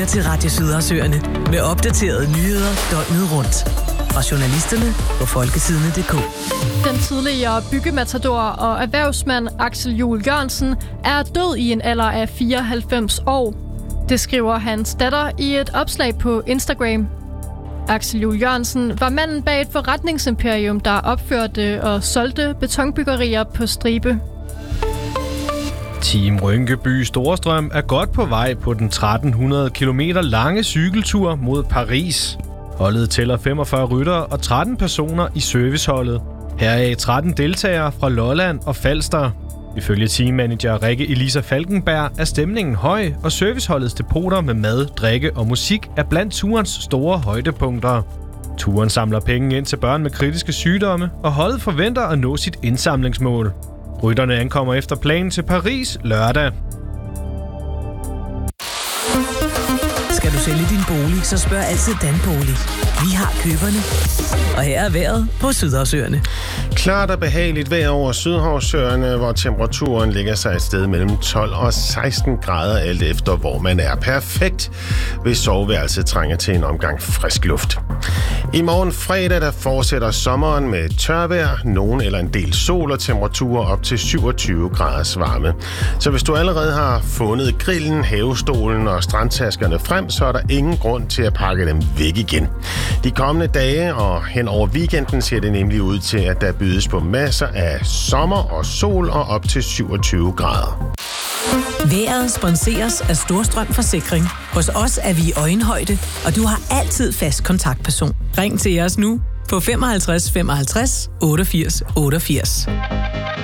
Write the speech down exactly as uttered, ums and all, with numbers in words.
lytter til Radio Sydersøerne med opdaterede nyheder døgnet rundt. Fra journalisterne på folketidene punktum d k. Den tidligere byggematador og erhvervsmand Axel Juel Jørgensen er død i en alder af fireoghalvfems år. Det skriver hans datter i et opslag på Instagram. Axel Juel Jørgensen var manden bag et forretningsimperium, der opførte og solgte betonbyggerier på stribe. Team Rynkeby Storstrøm er godt på vej på den tretten hundrede kilometer lange cykeltur mod Paris. Holdet tæller femogfyrre ryttere og tretten personer i serviceholdet. Heraf tretten deltagere fra Lolland og Falster. Ifølge teammanager Rikke Elisa Falkenberg er stemningen høj, og serviceholdets depoter med mad, drikke og musik er blandt turens store højdepunkter. Turen samler penge ind til børn med kritiske sygdomme, og holdet forventer at nå sit indsamlingsmål. Rytterne ankommer efter planen til Paris lørdag. Skal du sælge din bolig, så spørg altid Danbolig. Vi har køberne. Og her er vejret på Sydersøerne. Klart og behageligt vejr over Sydhavsøerne, hvor temperaturen ligger sig et sted mellem tolv og seksten grader, alt efter hvor man er. Perfekt, hvis soveværelset trænger til en omgang frisk luft. I morgen fredag, der fortsætter sommeren med tørvejr, nogen eller en del sol og temperaturer op til syvogtyve graders varme. Så hvis du allerede har fundet grillen, havestolen og strandtaskerne frem, så er der ingen grund til at pakke dem væk igen. De kommende dage og hen over weekenden ser det nemlig ud til, at der bydes på masser af sommer og sol og op til syvogtyve grader. Vejret sponseres af Storstrøm Forsikring. Hos os er vi i øjenhøjde, og du har altid fast kontaktperson. Ring til os nu på femoghalvtreds femoghalvtreds otteogfirs otteogfirs.